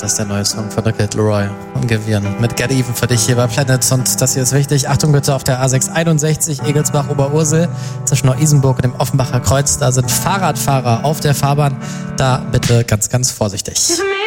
Das ist der neue Song von der Kid Leroy und Givian mit Get Even für dich hier bei Planet. Und das hier ist wichtig. Achtung bitte auf der A661 Egelsbach-Oberursel zwischen Neu-Isenburg und dem Offenbacher Kreuz. Da sind Fahrradfahrer auf der Fahrbahn. Da bitte ganz, ganz vorsichtig.